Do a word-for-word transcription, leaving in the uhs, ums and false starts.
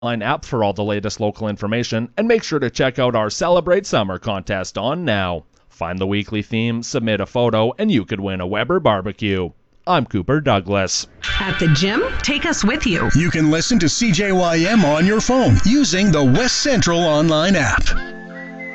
Online app for all the latest local information, and make sure to check out our Celebrate Summer contest on now. Find the weekly theme, submit a photo, and you could win a Weber barbecue. I'm Cooper Douglas. At the gym, take us with you. You can listen to C J Y M on your phone using the West Central online app.